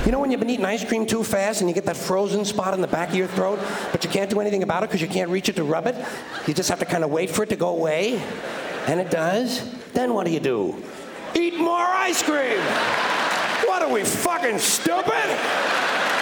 You know when you've been eating ice cream too fast and you get that frozen spot in the back of your throat, but you can't do anything about it because you can't reach it to rub it? You just have to kind of wait for it to go away, and it does. Then what do? Eat more ice cream! What are we, fucking stupid?